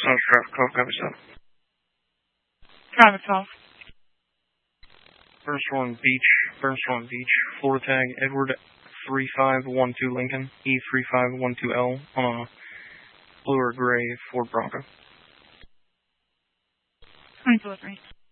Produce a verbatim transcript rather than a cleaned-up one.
Sounds traffic twelve, copy seven. Traffic twelve. Burnstone Beach, Burnstone Beach, Florida tag Edward three five one two Lincoln, E three five one two L on a blue or gray Ford Bronco. twenty-two oh three.